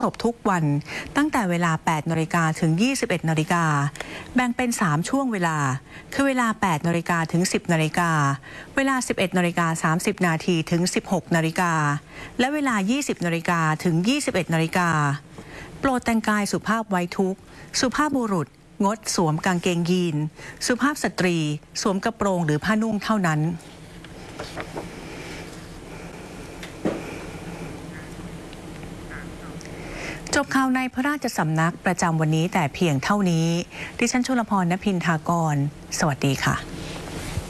ศพทุกวันตั้งแต่เวลา 8 นาฬิกาถึง 21 นาฬิกาแบ่งเป็น 3 ช่วงเวลาคือเวลา 8 นาฬิกาถึง 10 นาฬิกาเวลา 11 นาฬิกา 30 นาทีถึง 16 นาฬิกาและเวลา 20 นาฬิกาถึง 21 นาฬิกาโปรดแต่งกายสุภาพไว้ทุกข์สุภาพบุรุษงดสวมกางเกงยีนสุภาพสตรีสวมกระโปรงหรือผ้านุ่งเท่านั้นจบข่าวในพระราชสำนักประจำวันนี้แต่เพียงเท่านี้ดิฉันชลพร ณ พินทากรสวัสดีค่ะ